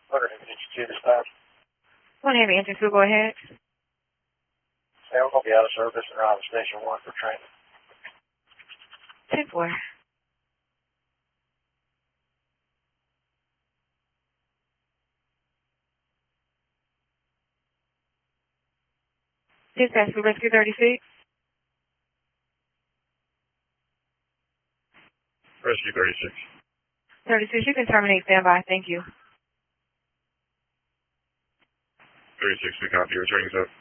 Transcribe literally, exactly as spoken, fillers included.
one fifty-two dispatch. One heavy engine two, go ahead. Hey, we're going to be out of service and around station one for training. ten four. Dispatch for Rescue thirty-six. Rescue thirty-six. thirty-six, you can terminate standby. Thank you. thirty-six, we copy. Returning up.